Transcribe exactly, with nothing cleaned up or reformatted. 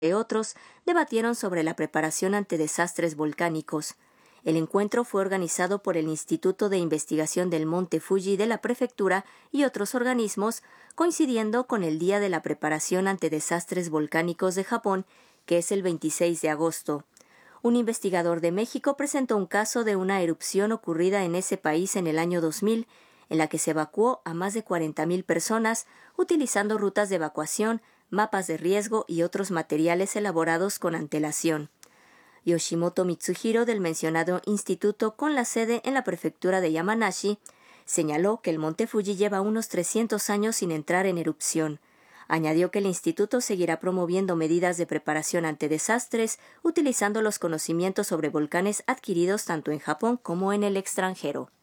entre otros, debatieron sobre la preparación ante desastres volcánicos. El encuentro fue organizado por el Instituto de Investigación del Monte Fuji de la Prefectura y otros organismos, coincidiendo con el Día de la Preparación ante Desastres Volcánicos de Japón, que es el veintiséis de agosto. Un investigador de México presentó un caso de una erupción ocurrida en ese país en el año dos mil, en la que se evacuó a más de cuarenta mil personas utilizando rutas de evacuación, mapas de riesgo y otros materiales elaborados con antelación. Yoshimoto Mitsuhiro, del mencionado instituto con la sede en la prefectura de Yamanashi, señaló que el monte Fuji lleva unos trescientos años sin entrar en erupción. Añadió que el instituto seguirá promoviendo medidas de preparación ante desastres, utilizando los conocimientos sobre volcanes adquiridos tanto en Japón como en el extranjero.